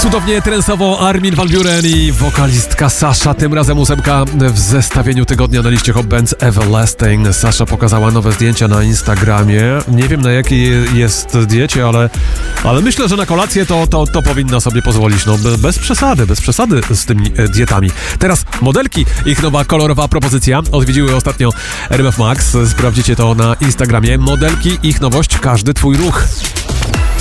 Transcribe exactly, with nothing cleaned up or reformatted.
Cudownie trensowo Armin van Buuren i wokalistka Sasha. Tym razem ósemka w zestawieniu tygodnia na liście Hot Bands Everlasting. Sasha pokazała nowe zdjęcia na Instagramie. Nie wiem, na jakiej jest diecie, ale, ale myślę, że na kolację to, to, to powinna sobie pozwolić. No, bez przesady, bez przesady z tymi dietami. Teraz modelki, ich nowa kolorowa propozycja. Odwiedziły ostatnio R M F Max. Sprawdzicie to na Instagramie. Modelki, ich nowość, każdy twój ruch.